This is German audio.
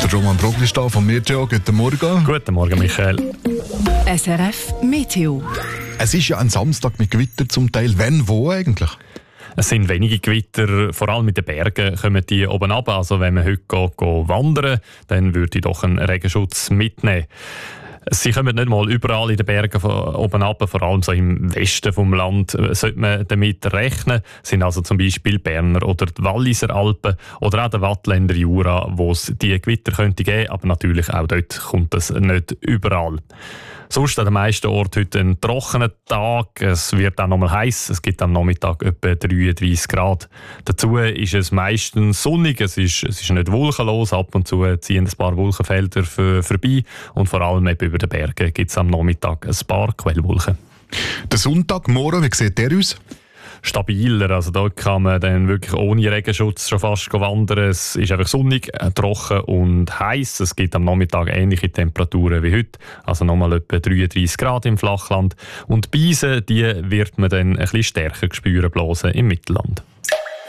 Der Roman Brogli da von Meteo. Guten Morgen. Guten Morgen, Michael. SRF Meteo. Es ist ja ein Samstag mit Gewitter zum Teil. Wenn, wo eigentlich? Es sind wenige Gewitter, vor allem mit den Bergen kommen die oben runter. Also wenn man heute geht wandern, dann würde ich doch einen Regenschutz mitnehmen. Sie kommen nicht mal überall in den Bergen von oben runter, vor allem so im Westen vom Land sollte man damit rechnen. Das sind also zum Beispiel Berner oder die Walliser Alpen oder auch der Wattländer Jura, wo es die Gewitter könnte geben, aber natürlich auch dort kommt es nicht überall. Sonst an den meisten Orten heute ein trockener Tag. Es wird auch noch mal heiß. Es gibt am Nachmittag etwa 33 Grad. Dazu ist es meistens sonnig. Es ist nicht wolkenlos. Ab und zu ziehen ein paar Wolkenfelder vorbei. Und vor allem eben über den Bergen gibt es am Nachmittag ein paar Quellwolken. Der Sonntag, morgen, wie sieht der aus? Stabiler, also da kann man dann wirklich ohne Regenschutz schon fast wandern. Es ist einfach sonnig, trocken und heiß. Es gibt am Nachmittag ähnliche Temperaturen wie heute, also nochmal etwa 33 Grad im Flachland. Und die Beise, die wird man dann ein bisschen stärker spüren bloßen im Mittelland.